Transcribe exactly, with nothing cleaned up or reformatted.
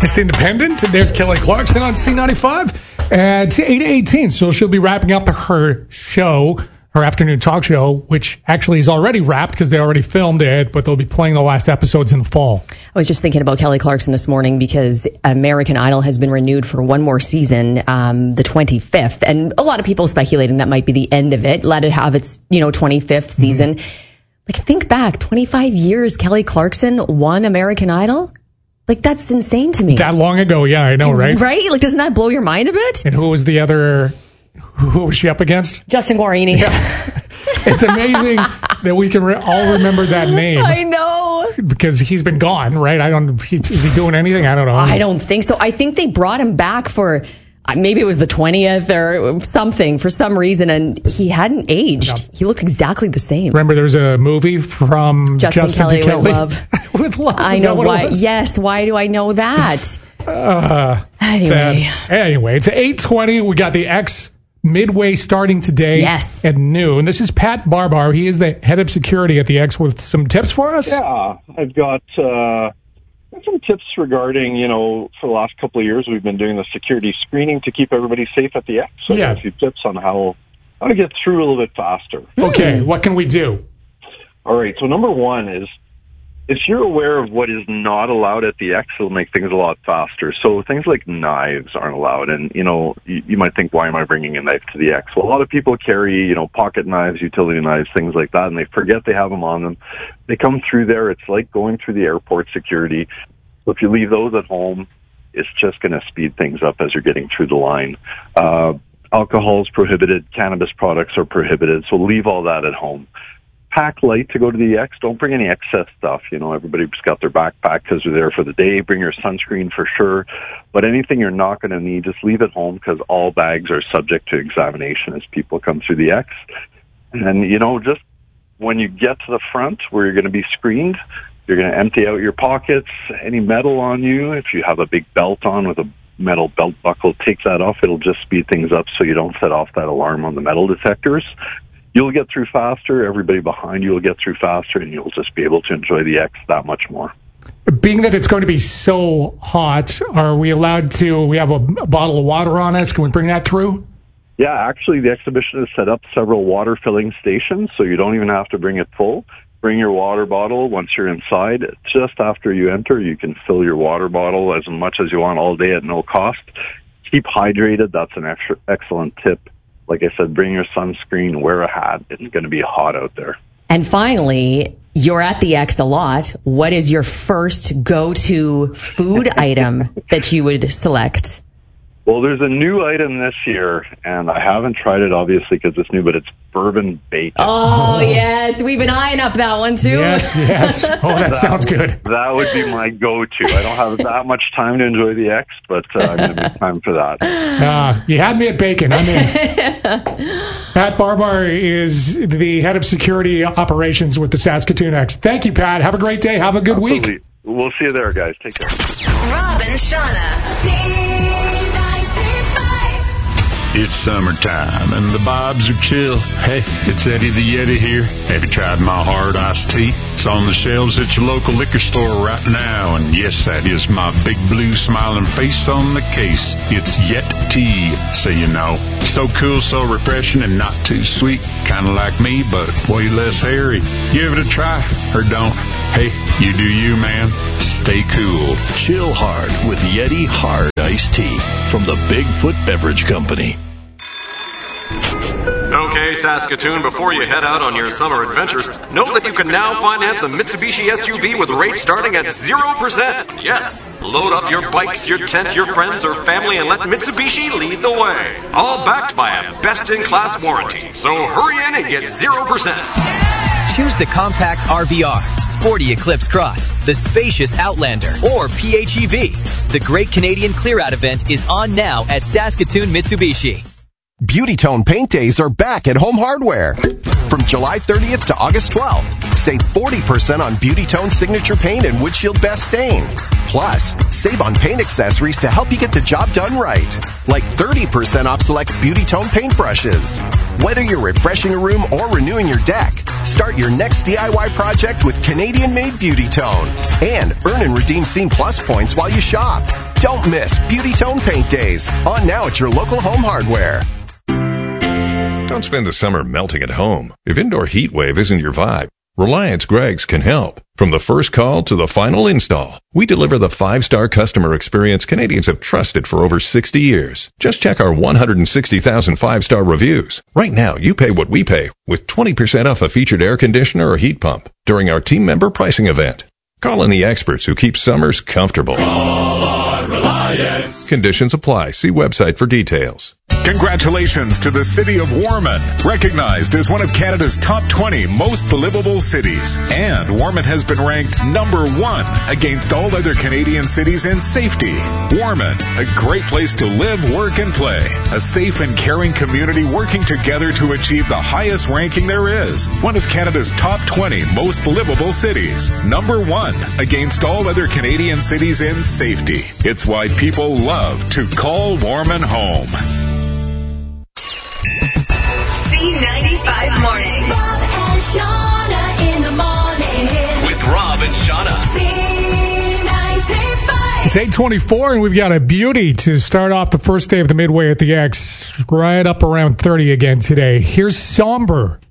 It's Independent. There's Kelly Clarkson on C ninety-five at eight eighteen. So she'll be wrapping up her show, her afternoon talk show, which actually is already wrapped because they already filmed it, but they'll be playing the last episodes in the fall. I was just thinking about Kelly Clarkson this morning because American Idol has been renewed for one more season, um, the twenty-fifth, and a lot of people speculating that might be the end of it. Let it have its, you know, twenty-fifth season. Mm-hmm. Like, think back, twenty-five years Kelly Clarkson won American Idol? Like, that's insane to me. That long ago, yeah, I know, right? Right? Like, doesn't that blow your mind a bit? And who was the other, who was she up against? Justin Guarini. Yeah. It's amazing that we can re- all remember that name. I know. Because he's been gone, right? I don't, he, is he doing anything? I don't know. I don't think so. I think they brought him back for, maybe it was the twentieth or something for some reason, and he hadn't aged. No. He looked exactly the same. Remember, there's a movie from Justin, Justin Kelly, Kelly with Love. with Love. I Is know that what why. it was? Yes. Why do I know that? uh, anyway. Sad. Anyway, it's eight twenty. We got the X Midway starting today yes. at noon. This is Pat Barbar. He is the head of security at the X with some tips for us. Yeah, I've got uh, some tips regarding, you know, for the last couple of years we've been doing the security screening to keep everybody safe at the X. So yeah. I have a few tips on how, how to get through a little bit faster. Okay, what can we do? All right, so number one is, if you're aware of what is not allowed at the X, it'll make things a lot faster. So things like knives aren't allowed. And, you know, you, you might think, why am I bringing a knife to the X? Well, a lot of people carry, you know, pocket knives, utility knives, things like that, and they forget they have them on them. They come through there. It's like going through the airport security. So if you leave those at home, it's just going to speed things up as you're getting through the line. Uh, alcohol is prohibited. Cannabis products are prohibited. So leave all that at home. Pack light to go to the X. Don't bring any excess stuff. You know, everybody's got their backpack because they're there for the day. Bring your sunscreen for sure. But anything you're not going to need, just leave at home because all bags are subject to examination as people come through the X. And, you know, just when you get to the front where you're going to be screened, you're going to empty out your pockets, any metal on you. If you have a big belt on with a metal belt buckle, take that off. It'll just speed things up so you don't set off that alarm on the metal detectors. You'll get through faster, everybody behind you will get through faster, and you'll just be able to enjoy the X that much more. Being that it's going to be so hot, are we allowed to, we have a, a bottle of water on us, can we bring that through? Yeah, actually the exhibition has set up several water filling stations, so you don't even have to bring it full. Bring your water bottle once you're inside. Just after you enter, you can fill your water bottle as much as you want all day at no cost. Keep hydrated, that's an extra, excellent tip. Like I said, bring your sunscreen, wear a hat. It's going to be hot out there. And finally, you're at the X a lot. What is your first go-to food item that you would select? Well, there's a new item this year, and I haven't tried it, obviously, because it's new, but it's bourbon bacon. Oh, yes. We've been eyeing up that one, too. Yes, yes. Oh, that, that sounds good. That would be my go-to. I don't have that much time to enjoy the X, but uh, I'm going to make time for that. Uh, you had me at bacon. I mean, Pat Barbar is the head of security operations with the Saskatoon X. Thank you, Pat. Have a great day. Have a good Absolutely. week. We'll see you there, guys. Take care. Rob and Shauna. It's summertime and the vibes are chill. Hey, it's Eddie the Yeti here. Have you tried my hard iced tea? It's on the shelves at your local liquor store right now. And yes, that is my big blue smiling face on the case. It's Yet Tea, so you know. So cool, so refreshing, and not too sweet. Kind of like me, but way less hairy. Give it a try, or don't. Hey, you do you, man. Stay cool. Chill hard with Yeti Hard Iced Tea from the Bigfoot Beverage Company. Okay, Saskatoon, before you head out on your summer adventures, note that you can now finance a Mitsubishi S U V with rates starting at zero percent. Yes, load up your bikes, your tent, your friends, or family, and let Mitsubishi lead the way. All backed by a best-in-class warranty. So hurry in and get zero percent. Choose the compact R V R, sporty Eclipse Cross, the spacious Outlander, or P H E V. The Great Canadian Clear Out event is on now at Saskatoon Mitsubishi. Beauty Tone Paint Days are back at Home Hardware. From July thirtieth to August twelfth, save forty percent on Beauty Tone Signature Paint and Windshield Best Stain. Plus, save on paint accessories to help you get the job done right. Like thirty percent off select Beauty Tone paintbrushes. Whether you're refreshing a room or renewing your deck, start your next D I Y project with Canadian-made Beauty Tone. And earn and redeem Scene Plus points while you shop. Don't miss Beauty Tone Paint Days. On now at your local Home Hardware. Don't spend the summer melting at home. If indoor heat wave isn't your vibe, Reliance Greggs can help. From the first call to the final install, we deliver the five-star customer experience Canadians have trusted for over sixty years. Just check our one hundred sixty thousand five-star reviews. Right now, you pay what we pay with twenty percent off a featured air conditioner or heat pump during our team member pricing event. Call in the experts who keep summers comfortable. Call on Reliance. Conditions apply. See website for details. Congratulations to the city of Warman, recognized as one of Canada's top twenty most livable cities. And Warman has been ranked number one against all other Canadian cities in safety. Warman, a great place to live, work, and play. A safe and caring community working together to achieve the highest ranking there is. One of Canada's top twenty most livable cities. Number one against all other Canadian cities in safety. It's why people love to call Warman home. C ninety-five Mornings. Rob and Shauna in the morning. With Rob and Shauna. C ninety-five. It's eight twenty-four, and we've got a beauty to start off the first day of the Midway at the X, right up around thirty again today. Here's Somber